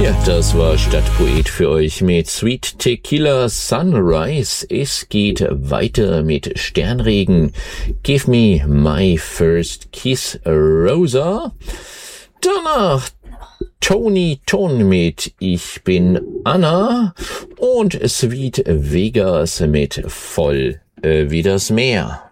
Ja, das war Stadtpoet für euch mit Sweet Tequila Sunrise. Es geht weiter mit Sternregen. Give me my first kiss, Rosa. Danach Tony Ton mit Ich bin Anna und Sweet Vegas mit Voll wie das Meer.